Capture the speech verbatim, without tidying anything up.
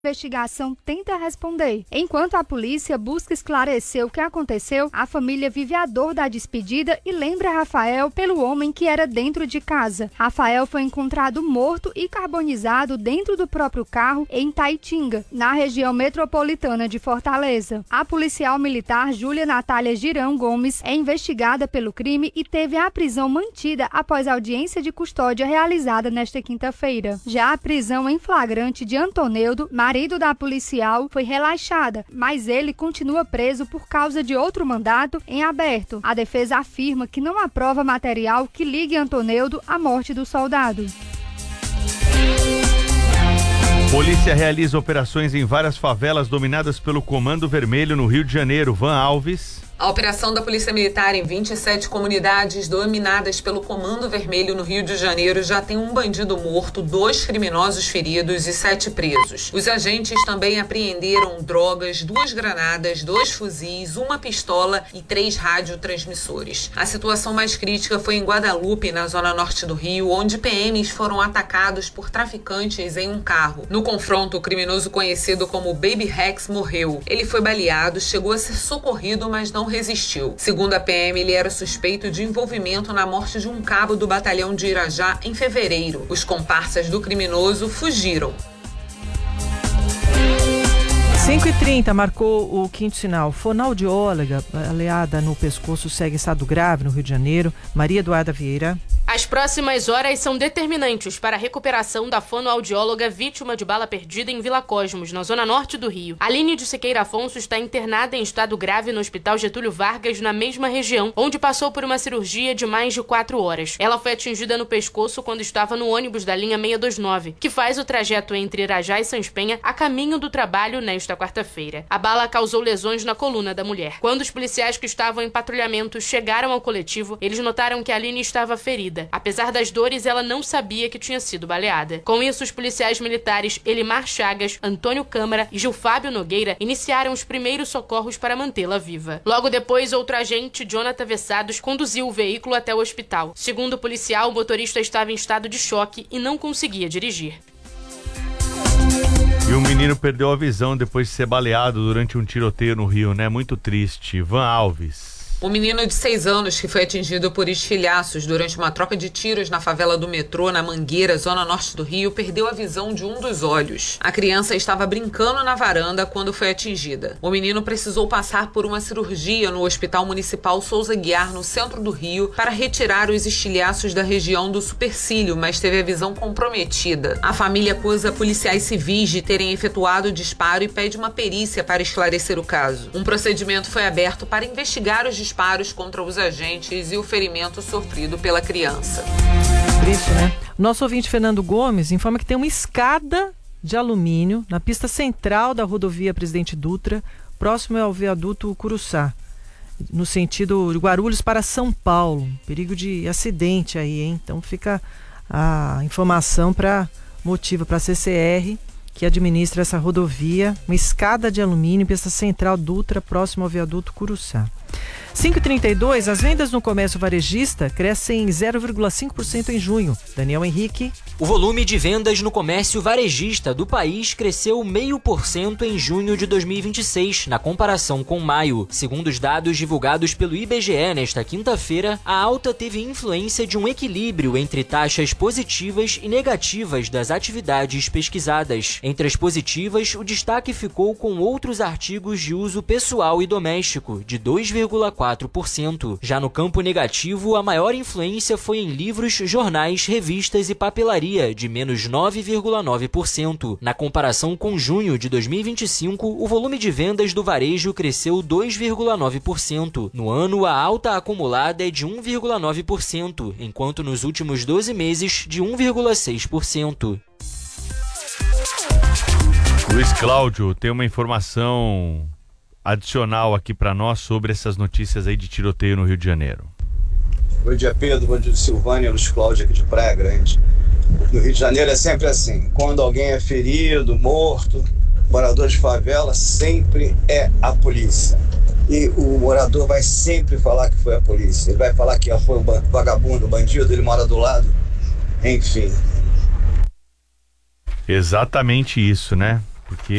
A investigação tenta responder. Enquanto a polícia busca esclarecer o que aconteceu, a família vive a dor da despedida e lembra Rafael pelo homem que era dentro de casa. Rafael foi encontrado morto e carbonizado dentro do próprio carro em Taitinga, na região metropolitana de Fortaleza. A policial militar Júlia Natália Girão Gomes é investigada pelo crime e teve a prisão mantida após a audiência de custódia realizada nesta quinta-feira. Já a prisão em flagrante de Antoneudo, marido da policial, foi relaxada, mas ele continua preso por causa de outro mandato em aberto. A defesa afirma que não há prova material que ligue Antoneudo à morte do soldado. Polícia realiza operações em várias favelas dominadas pelo Comando Vermelho no Rio de Janeiro. Van Alves. A operação da Polícia Militar em vinte e sete comunidades dominadas pelo Comando Vermelho no Rio de Janeiro já tem um bandido morto, dois criminosos feridos e sete presos. Os agentes também apreenderam drogas, duas granadas, dois fuzis, uma pistola e três radiotransmissores. A situação mais crítica foi em Guadalupe, na zona norte do Rio, onde P Ms foram atacados por traficantes em um carro. No confronto, o criminoso conhecido como Baby Rex morreu. Ele foi baleado, chegou a ser socorrido, mas não resistiu. Segundo a P M, ele era suspeito de envolvimento na morte de um cabo do batalhão de Irajá em fevereiro. Os comparsas do criminoso fugiram. cinco e trinta marcou o quinto sinal. Fonoaudióloga baleada no pescoço segue estado grave no Rio de Janeiro. Maria Eduarda Vieira. As próximas horas são determinantes para a recuperação da fonoaudióloga vítima de bala perdida em Vila Cosmos, na zona norte do Rio. Aline de Siqueira Afonso está internada em estado grave no Hospital Getúlio Vargas, na mesma região, onde passou por uma cirurgia de mais de quatro horas. Ela foi atingida no pescoço quando estava no ônibus da linha seiscentos e vinte e nove, que faz o trajeto entre Irajá e Sães Penha a caminho do trabalho nesta quarta-feira. A bala causou lesões na coluna da mulher. Quando os policiais que estavam em patrulhamento chegaram ao coletivo, eles notaram que a Aline estava ferida. Apesar das dores, ela não sabia que tinha sido baleada. Com isso, os policiais militares Elimar Chagas, Antônio Câmara e Gil Fábio Nogueira iniciaram os primeiros socorros para mantê-la viva. Logo depois, outro agente, Jonathan Vessados, conduziu o veículo até o hospital. Segundo o policial, o motorista estava em estado de choque e não conseguia dirigir. E um menino perdeu a visão depois de ser baleado durante um tiroteio no Rio, né? Muito triste. Van Alves. O menino de seis anos que foi atingido por estilhaços durante uma troca de tiros na favela do Metrô, na Mangueira, zona norte do Rio, perdeu a visão de um dos olhos. A criança estava brincando na varanda quando foi atingida. O menino precisou passar por uma cirurgia no Hospital Municipal Souza Guiar, no centro do Rio, para retirar os estilhaços da região do supercílio, mas teve a visão comprometida. A família acusa policiais civis de terem efetuado o disparo e pede uma perícia para esclarecer o caso. Um procedimento foi aberto para investigar os disparos disparos contra os agentes e o ferimento sofrido pela criança. Triste, né? Nosso ouvinte Fernando Gomes informa que tem uma escada de alumínio na pista central da rodovia Presidente Dutra, próximo ao viaduto Curuçá, no sentido de Guarulhos para São Paulo. Perigo de acidente aí, hein? Então fica a informação para motivo para a C C R, que administra essa rodovia, uma escada de alumínio, pista central Dutra, próximo ao viaduto Curuçá. cinco e trinta e dois, as vendas no comércio varejista crescem em zero vírgula cinco por cento em junho. Daniel Henrique. O volume de vendas no comércio varejista do país cresceu zero vírgula cinco por cento em junho de dois mil e vinte e seis, na comparação com maio. Segundo os dados divulgados pelo I B G E nesta quinta-feira, a alta teve influência de um equilíbrio entre taxas positivas e negativas das atividades pesquisadas. Entre as positivas, o destaque ficou com outros artigos de uso pessoal e doméstico, de dois vírgula quatro por cento. Já no campo negativo, a maior influência foi em livros, jornais, revistas e papelaria, de menos nove vírgula nove por cento. Na comparação com junho de dois mil e vinte e cinco, o volume de vendas do varejo cresceu dois vírgula nove por cento. No ano, a alta acumulada é de um vírgula nove por cento, enquanto nos últimos doze meses, de um vírgula seis por cento. Luiz Cláudio, tem uma informação adicional aqui para nós sobre essas notícias aí de tiroteio no Rio de Janeiro. Bom dia, Pedro. Bom dia, Silvânia. Luiz Cláudio aqui de Praia Grande. No Rio de Janeiro é sempre assim. Quando alguém é ferido, morto, morador de favela, sempre é a polícia. E o morador vai sempre falar que foi a polícia. Ele vai falar que foi o vagabundo, o bandido, ele mora do lado. Enfim. Exatamente isso, né? porque